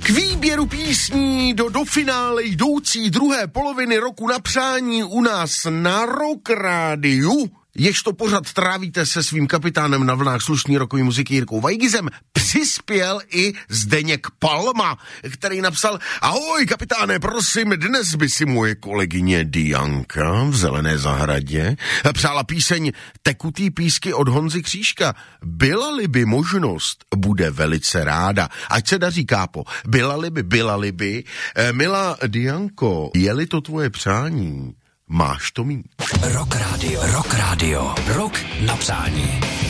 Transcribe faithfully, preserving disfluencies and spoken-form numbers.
K výběru písní do, do finále jdoucí druhé poloviny roku na přání u nás na Rock Rádiu, jež to pořad trávíte se svým kapitánem na vlnách slušný rokový muziky Jirkou Vajgizem, přispěl i Zdeněk Palma, který napsal: ahoj kapitáne, prosím, dnes by si moje kolegyně Dianka v Zelené zahradě přála píseň Tekutý písky od Honzy Křížka. Byla-li by možnost, bude velice ráda. Ať se daří, kápo. Byla-li by, byla-li by. E, milá Dianko, je-li to tvoje přání, máš to mít. Rock Radio, Rock Radio, Rock na přání.